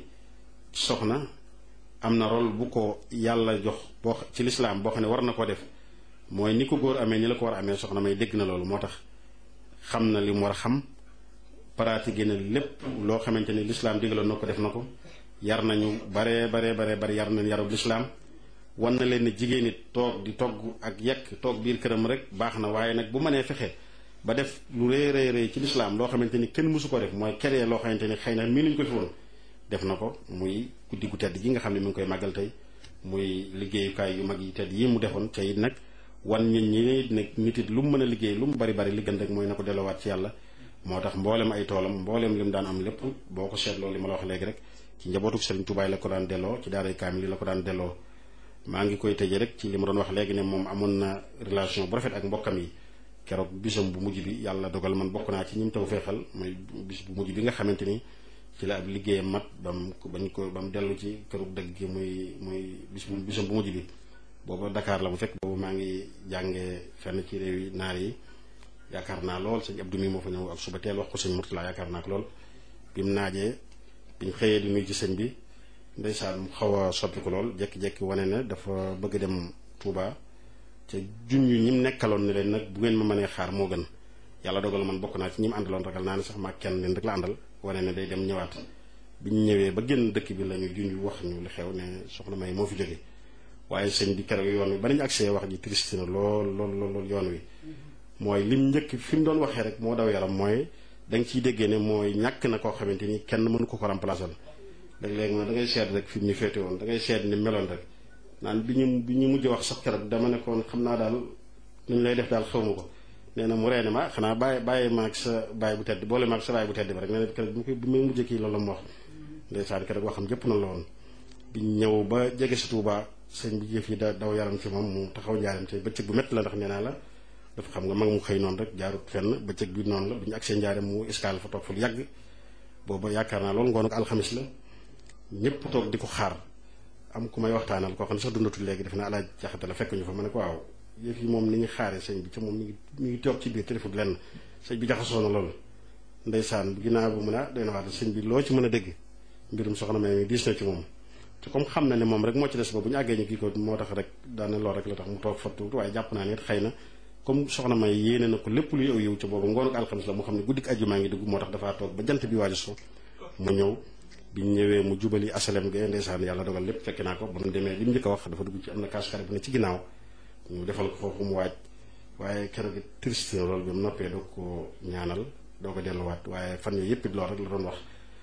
soxna am na rôle bu ko yàlla jox boo ci lislaam boo xam ne war na ko def mooy ni ko góor amee ni la ko war a amee soxna may dégg na loolu moo tax xam na li mu war a xam pratiqué na lépp loo xamante ni lislaam digaloon na ko def na ko yar nañu baree baree baree bari yar nañ yarub lislaam wan na leen ne jigéen it toog di togg ak yekk toog biir këram rek baax na waaye nag bu mënee fexe ba def lu rëy rëy rëy ci lislaam loo xamante ni kenn mësu ko def mooy keree loo xamante ni xëy na mii nuñ ko fi woon def na ko muy guddi gu tedd gi nga xam ne mi ngi koy màggal tey muy liggéeyukaay yu mag yi tedd yi mu defoon ca it nag wan nit ñi nag nit it lu mu mën a liggéey lu mu bari bari li gën rek mooy na ko delloowaat ci yàlla moo tax mboolem ay toolam mboolem li mu daan am lépp boo ko seetloo li ma la wax léegi rek ci njabootu Serigne Touba la ko daan delloo ci daaray kaamil la ko daan delloo maa ngi koy tëjee rek ci li ma doon wax léegi ne moom amoon na relation bu rafet ak mbokkam yi keroog bisam bu mujj bi yàlla dogal man bokk naa ci ñi mu taw feexal mooy bis bu mujj bi nga xamante ni ci la ab liggéeyam mat bam bañ ko ba mu dellu ci këru dëgg gi muy muy bis bu bisam bu mujj bi booba Dakar la mu fekk boobu maa ngi jàngee fenn ci réew yi naar yi yaakaar naa lool sëñ Abdou mi moo fa ñëw ak suba teel wax ko sëñ Murtala yaakaar naa ko lool bi mu naajee bi ñu xëyee di nuyu ci sëñ bi ndeysaan mu xaw a soppi ko lool jékki-jékki wane ne dafa bëgg dem Touba ca jun yu ñi mu nekkaloon ne leen nag bu ngeen ma mënee xaar moo gën yàlla dogal man bokk naa ci ñi mu àndaloon ragal naa ne sax maa kenn leen rek la àndal wane ne day dem ñëwaat bi ñu ñëwee ba génn dëkk bi la ñu junj wax ñu li xew ne soxna May moo fi jóge waaye sëñ bi keroog yoon wi ba nañu accès wax ji triste na lool lool lool yoon wi mooy lim njëkk fi mu doon waxee rek moo daw yaram mooy da nga ciy déggee ne mooy ñàkk na koo xamante ni kenn mënu ko ko remplacer léeg-léeg ma da ngay seet rek fi mu ñu féete woon da ngay seet ni meloon rek naan bi ñu bi ñu mujj wax sax keroog dama ne koon xam naa daal nu ñu lay def daal xaw ma ko nee na mu reene ma xanaa bàyyi bàyyi ma ak sa bàyyi bu tedd boole ma ak sa bàyyi bu tedd bi rek nee na keroog bi mu koy bi muy mujjee kii loolu la mu wax ndeysaan keroog waxam jëpp na la woon bi ñëw ba jege si Touba sëñ bi jëf yi da daw yaram ci moom mu taxaw njaaram te bëccëg bu métti la ndax nee naa la dafa xam nga mag mu xëy noonu rek jaarut fenn bëccëg bi noonu la bu ñu agsee njaaram mu escale fa toog fa lu yàgg booba yaakaar naa loolu ngoon ak alxamis la ñëpp toog di ko xaar am ku may waxtaanal koo xam ne sax dundatul léegi def na alaaj jaxate la fekk ñu fa ma ne ko waaw yëf yi moom ni ñu xaaree sëñ bi ca moom mi ngi mi ngi toog ci biir téléphone lenn sëñ bi jaxasoo na loolu ndeysaan ginnaaw bu mu ne ah doy na waat sëñ bi loo ci mën a dégg mbirum soxna May diis na ci moom te comme xam na ne moom rek moo ci des ba bu ñu àggee ñu kii ko moo tax rek daane lool rek la tax mu toog fa tuuti waaye jàpp naa ne it xëy na comme soxna May yéene na ko lépp luy aw yiw ca boobu ngoonu alxamis la mu xam ne guddik àjjuma ngi dugg moo tax dafaa toog ba jant bi waaju so mu ñëw bi ñu ñëwee mu jubali asalem ge ndeysaan yàlla dogal lépp fekk naa ko ba mu demee li mu njëkk a wax dafa dugg ci am na kaasukare bu ne ci ginnaaw ñu defal ko foofu mu waaj waaye keroog triste na loolu bi mu noppee doo ko ñaanal doo ko delluwaat waaye fan yooyu yëpp it lool rek la doon wax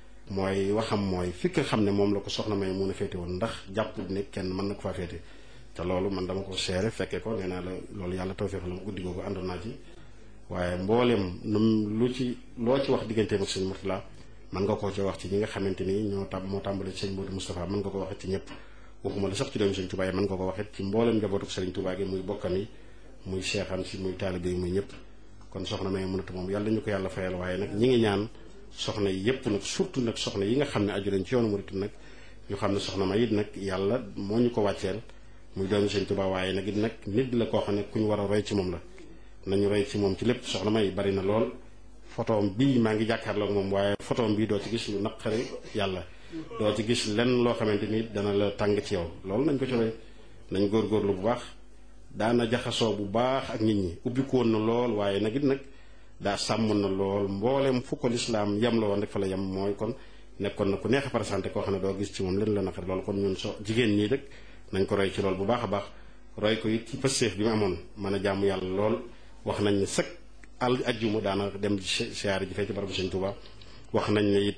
mooy waxam mooy fi nga xam ne moom la ko soxna May mun a féete woon ndax jàpp ne kenn mën na ko faa féete te loolu man dama ko seere fekkee ko nee naa la loolu yàlla tawfeex la mu guddi googu àndoon naa ci waaye mboolem num lu ci loo ci wax digganteem ak sëñ Murtala mën nga koo ci wax ci ñi nga xamante ni ñoo tam moo tàmbale ci sëñ Modou Moustapha mën nga ko waxit ci ñëpp waxuma la sax ci doomu sëñ Touba yi mën nga ko waxit ci mboolem njabootu sëriñ Touba gi muy bokkam yi muy seexam si muy taalibe yi muy ñëpp kon soxna May mënata moom yàlla ñu ko yàlla fayal waaye nag ñi ngi ñaan soxna yi yëpp nag surtout nag soxna yi nga xam ne aju lañ ci yoonu murit nag ñu xam ne soxna May it nag yàlla moo ñu ko wàcceel muy doomu sëñ Touba waaye nag it nag nit la koo xam ne ku ñu war a roy ci moom la nañu roy ci moom ci lépp soxna May bari na lool photoom bii maa ngi jàkkaarloog moom waaye photoom bii doo ci gis lu naqari yàlla doo ci gis lenn loo xamante ni dana la tàng ci yow loolu nañ ko ci roy nañ góorgóorlu bu baax daana jaxasoo bu baax ak nit ñi ubbi ko woon na lool waaye nag it nag daa sàmm na lool mboolem fu ko lislaam yem la woon rek fa la yem mooy kon nekkoon na ku neex a présenté koo xam ne doo gis ci moom leen la naqari loolu kon ñun so jigéen ñii rek nañ ko roy ci lool bu baax a baax roy ko it ci pësteef bi mu amoon mën a jàmm yàlla lool wax nañ ne sëkk al ajjuma daana dem siyaare ji fee ci barabu sëñ Touba wax nañ ne it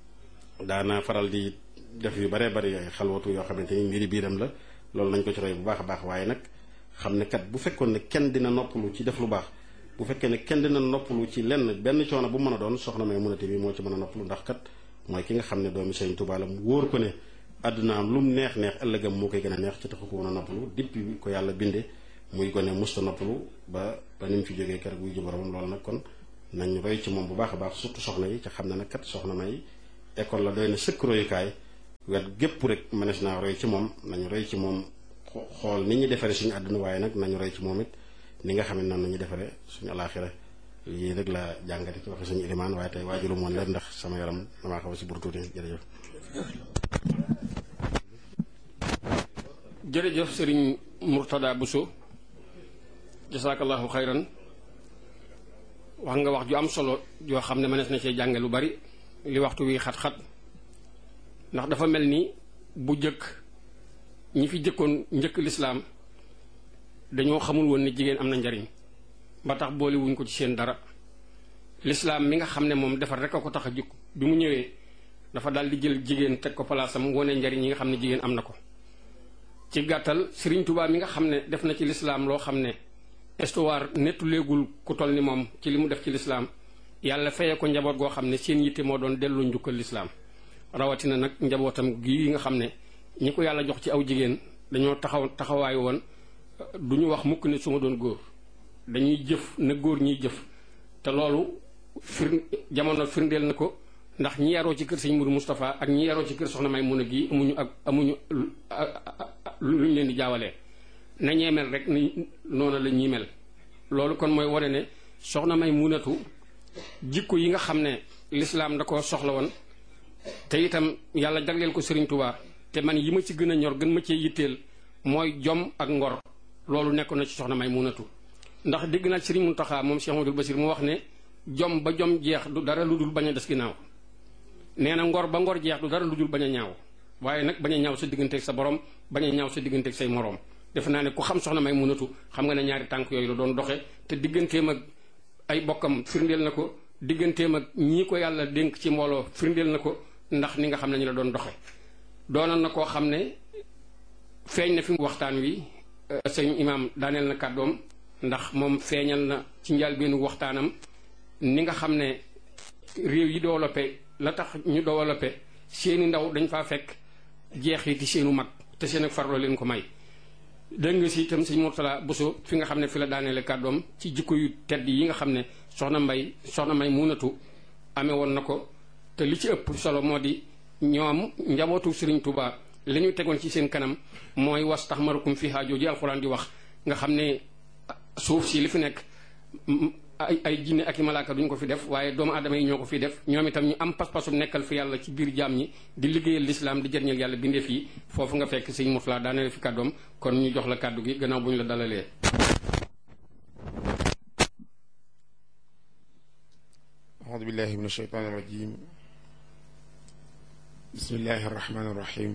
daana faral di def yu baree bari ay xalwatu yoo xamante ni mbiri biiram la loolu nañ ko ci roy bu baax a baax waaye nag xam ne kat bu fekkoon ne kenn dina noppalu ci def lu baax bu fekkee ne kenn dina noppalu ci lenn benn coono bu mën a doon soxna May munate bi moo ci mën a noppalu ndax kat mooy ki nga xam ne doomi sëñ Touba la mu wóor ko ne àddunaam lu mu neex neex ëllëgam moo koy gën a neex ci taxu ko woon a noppalu depuis ko yàlla binde muy gone musta noppalu ba ba ni mu fi jógee keroog wuy ji boromam loolu nag kon nañ roy ci moom bu baax a baax surtout soxna yi ca xam na nag kat soxna May école la doy na sëkk royukaay wet gépp rek mënees naa roy ci moom nañ roy ci moom xool ni ñu defaree suñu àdduna waaye nag nañu roy ci moom it ni nga xam ne noonu nañu defaree suñu alaaxira lii rek la jàngate ci waxe suñu ilimaan waaye tey waajulu moon leen ndax sama yaram damaa xaw a si bur tuuti jërëjëf jërëjëf sëriñ Murtada Bousso jasaakallahu xayran wax nga wax ju am solo yoo xam ne mënees na cee jànge lu bari li waxtu wi xat-xat ndax dafa mel ni bu jëkk ñi fi jëkkoon njëkk lislaam dañoo xamul woon ne jigéen am na njariñ ba tax boole wuñ ko ci seen dara lislaam mi nga xam ne moom defar rek a ko tax a jukk bi mu ñëwee dafa daal di jël jigéen teg ko palaasam wone njariñ yi nga xam ne jigéen am na ko ci gàttal Sëriñ Tuubaa mi nga xam ne def na ci lislaam loo xam ne histoire nettu léegul ku toll ni moom ci li mu def ci lislaam yàlla feye ko njaboot goo xam ne seen yitte moo doon delloo njukkal lislaam rawatina nag njabootam gii nga xam ne ñi ko yàlla jox ci aw jigéen dañoo taxaw taxawaay woon du ñu wax mukk ne su ma doon góor dañuy jëf na góor ñiy jëf te loolu fir jamono firndeel na ko ndax ñi yaroo ci kër sëñ Mourou Moustapha ak ñi yaroo ci kër soxna Maymuna gi amuñu ak amuñu luñ leen di jaawalee na ñee mel rek ni noonu la ñuy mel loolu kon mooy wane ne soxna Maymunatu jikko yi nga xam ne lislaam da ko soxla woon te itam yàlla jagleel ko Sëriñ Tuubaa te man yi ma ci gën a ñor gën ma cee yitteel mooy jom ak ngor loolu nekkoon na ci soxna Maymunatu ndax dégg naa Sëriñ Muntaxa moom Cheikh Amadou Basir mu wax ne jom ba jom jeex du dara lu dul bañ a des ginnaaw nee na ngor ba ngor jeex du dara lu dul bañ a ñaaw waaye nag bañ a ñaaw sa digganteeg sa borom bañ a ñaaw sa digganteeg say moroom defe naa ne ku xam soxna Maymunatu xam nga ne ñaari tànk yooyu la doon doxe te digganteem ak ay bokkam firndeel na ko digganteem ak ñii ko yàlla dénk ci mbooloo firndeel na ko ndax ni nga xam ne ñu la doon doxe doonoon na koo xam ne feeñ na fi waxtaan wi sëñ imaam daaneel na kàddoom ndax moom feeñal na ci njëlbéenu waxtaanam ni nga xam ne réew yi développé la tax ñu développé seeni ndaw dañ faa fekk jeexiti seenu mag te seen ak farloo leen ko may dégg nga si itam sëñ Murtada Bousso fi nga xam ne fi la daaneele kàddoom ci jikko yu tedd yi nga xam ne soxna mbay soxna Maymunatu amee woon na ko te li ci ëpp solo moo di ñoom njabootu Sëriñ Tuubaa li ñu tegoon ci seen kanam mooy was tax marukum fi haajoo ji alxuraan di wax nga xam ne suuf si li fi nekk ay ay jinne ak i malaaka duñ ko fi def waaye doomu aadama yi ñoo ko fi def ñoom itam ñu am pas-pasum nekkal fi yàlla ci biir jaam ñi di liggéeyal lislaam di jëriñal yàlla bindeef yi foofu nga fekk sëñ Murtada daaneel fi kàddoom kon ñu jox la kàddu gi gannaaw bu ñu la dalalee. aoudu billahi min asheytaan irrajim bismillahi arrahmani irrahim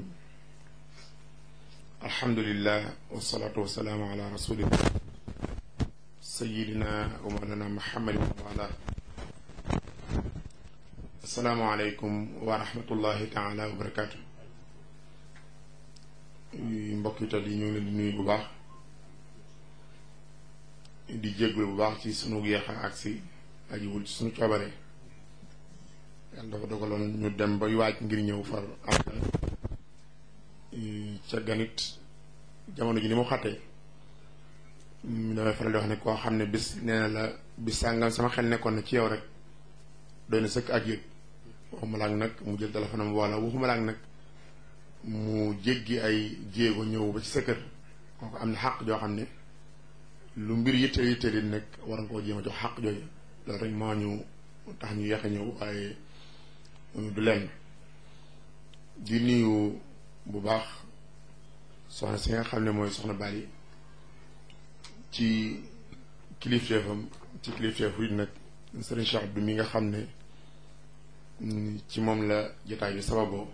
alhamdulillah wasalaatu wasalaamu ala rasulillah sayidina wa mawlana muhammadin wa ala assalaamu aleykum wa rahmatullahi taala wa barakaatu mbokk tal yi ñu ngi leen di nuyu bu baax di jéggul bu baax ci sunu yeex a agsi ajiwul ci sunu coobare yàlla dafa dogaloon ñu dem bay waaj ngir ñëw far am ca ganit jamono ji ni mu xattee damay faral di wax ne koo xam ne bis nee na la bis sàngam sama xel nekkoon na ci yow rek doy na sëkk ak yëg waxuma laak nag mu jël téléphone am wala waxuma laak nag mu jéggi ay jéego ñëw ba ci sa kër kooku am na xàq joo xam ne lu mbir yitteel yitteel yi nag war nga koo jéem a jox xàq jooju loolu rek moo ñu tax ñu yeex a ñëw waaye du lenn di nuyu bu baax soxna si nga xam ne mooy soxna Bali ci kilifteefam ci kilifteefu it nag Serigne Cheikh Abdou mi nga xam ne ci moom la jotaay bi sababoo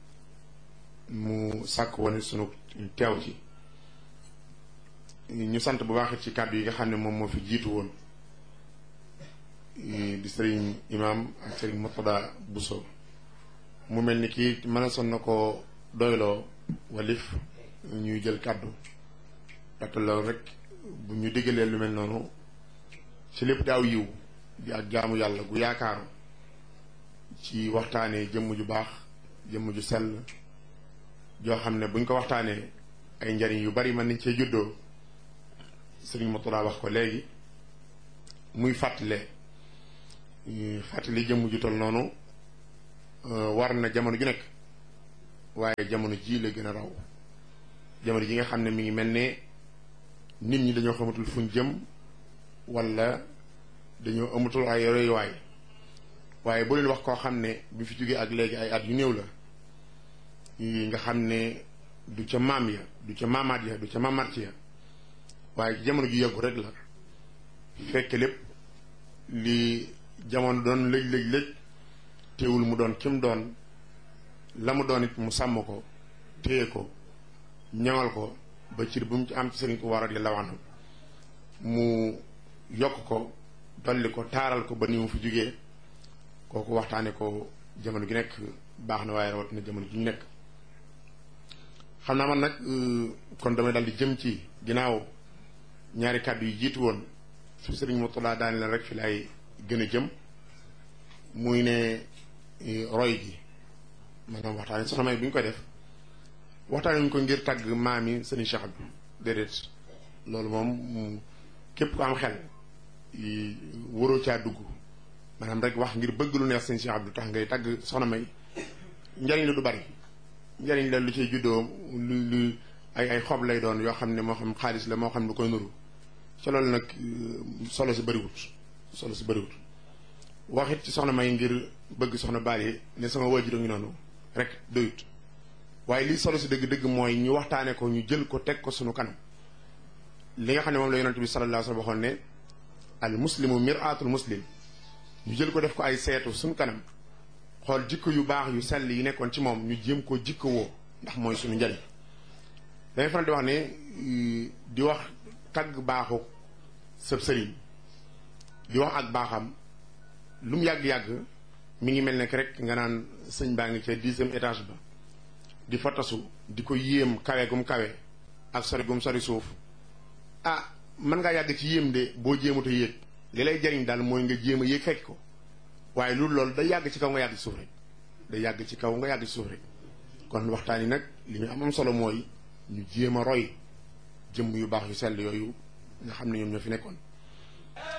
mu sàkk woon sunu teew ci ñu sant bu baax ci kàddu yi nga xam ne moom moo fi jiitu woon di Serigne Imam ak Serigne Murtada Bousso mu mel ni kii mën a son na ko doyloo walif ñuy jël kàddu ndaxte loolu rek bu ñu diggalee lu mel noonu ci lépp daaw yiw di ak jaamu yàlla gu yaakaaru ci waxtaanee jëmm ju baax jëmm ju sell joo xam ne buñ ko waxtaanee ay njariñ yu bari mën nañ cee juddoo Sëriñ Murtada wax ko léegi muy fàttale fàttali jëmm ju toll noonu war na jamono ju nekk waaye jamono ji la gën a raw jamono ji nga xam ne mi ngi mel ne nit ñi dañoo xamatul fuñ jëm wala dañoo amatul ay royuwaay waaye boo leen wax koo xam ne bi fi jógee ak léegi ay at yu néew la nga xam ne du ca maam ya du ca maamaat ya du ca maamaat ya waaye ci jamono ju yàggu rek la fekk lépp li jamono doon lëj lëj lëj teewul mu doon kim doon la mu doon it mu sàmm ko téye ko ñaŋal ko ba cir bu mu ci am ci sëriñ ko war a di lawanam mu yokk ko dolli ko taaral ko ba ni mu fi jógee kooku waxtaane ko jamono gi nekk baax na waaye rawatina jamono ji ñu nekk xam naa man nag kon damay dal di jëm ci ginnaaw ñaari kàddu yi jiitu woon su sëriñ Murtada daani leen rek fi laay gën a jëm muy ne roy gi maanaam waxtaane soxna May bi ñu koy def waxtaane ñu ko ngir tàgg maam yi sëriñ Cheikh Abdou déedéet loolu moom képp ko am xel waroo caa dugg maanaam rek wax ngir bëgg lu neex sëriñ Cheikh Abdou tax ngay tàgg soxna May njariñ la du bari njariñ la lu cay juddoo lu lu ay ay xob lay doon yoo xam ne moo xam xaalis la moo xam lu koy nuru ca loolu nag solo si bëriwut solo si bëriwut waxit ci soxna May ngir bëgg soxna Bally ne sama waajur ngi noonu rek doyut waaye lii solo si dëgg-dëgg mooy ñu waxtaane ko ñu jël ko teg ko sunu kanam li nga xam ne moom la yonent bi sallallahu alayhi wa sallam waxoon ne al muslimu mir'atul muslim ñu jël ko def ko ay seetu sunu kanam xool jikko yu baax yu sell yi nekkoon ci moom ñu jéem koo jikko woo ndax mooy suñu njariñ dangay faral di wax ne di wax tagg baaxu sëb sëriñ di wax ak baaxam lu mu yàgg-yàgg mi ngi mel ne rek nga naan sëñ baa ngi ca dixième étage ba di fa tasu di ko yéem kawe gum kawe ak sori gum sori suuf ah mën ngaa yàgg ci yéem de boo jéemut a yéeg li lay jariñ daal mooy nga jéem a yéeg fekk ko waaye loolu loolu day yàgg ci kaw nga yàgg ci suuf rek day yàgg ci kaw nga yàgg ci suuf rek kon waxtaan yi nag li ñu am am solo mooy ñu jéem a roy jëmm yu baax yu sell yooyu nga xam ne ñoom ñoo fi nekkoon